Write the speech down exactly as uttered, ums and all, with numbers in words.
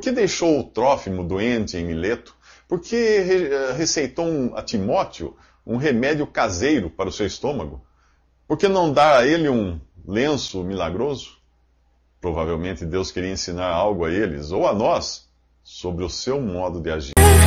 que deixou o Trófimo doente em Mileto? Por que re- receitou um- a Timóteo um remédio caseiro para o seu estômago? Por que não dar a ele um lenço milagroso? Provavelmente Deus queria ensinar algo a eles, ou a nós, sobre o seu modo de agir.